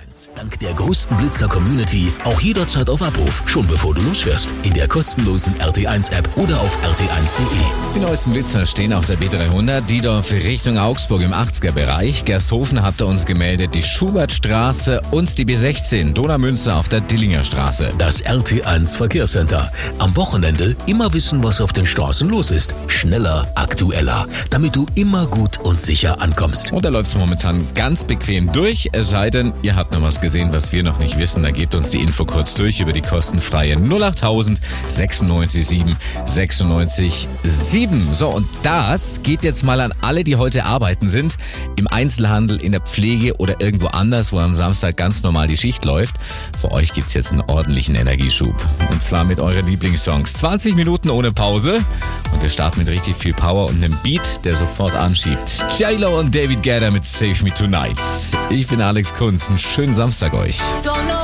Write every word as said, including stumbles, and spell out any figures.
eins. Dank der größten Blitzer-Community auch jederzeit auf Abruf, schon bevor du losfährst. In der kostenlosen R T eins App oder auf R T eins Punkt de. Die neuesten Blitzer stehen auf der B dreihundert, Diedorf Richtung Augsburg im achtziger-Bereich. Gershofen habt ihr uns gemeldet, die Schubertstraße und die B sechzehn, Donaumünster auf der Dillinger Straße. Das R T eins Verkehrscenter. Am Wochenende immer wissen, was auf den Straßen los ist. Schneller, aktueller, damit du immer gut und sicher ankommst. Und da läuft es momentan ganz bequem durch, es sei denn, ihr habt noch was gesehen, was wir noch nicht wissen, dann gebt uns die Info kurz durch über die kostenfreie null acht tausend sechsundneunzig sieben sechsundneunzig sieben. So, und das geht jetzt mal an alle, die heute arbeiten sind, im Einzelhandel, in der Pflege oder irgendwo anders, wo am Samstag ganz normal die Schicht läuft. Für euch gibt's jetzt einen ordentlichen Energieschub. Und zwar mit euren Lieblingssongs. zwanzig Minuten ohne Pause. Und wir starten mit richtig viel Power und einem Beat, der sofort anschiebt. J-Lo und David Guetta mit Save Me Tonight. Ich bin Alex Kunz. Einen schönen Samstag euch.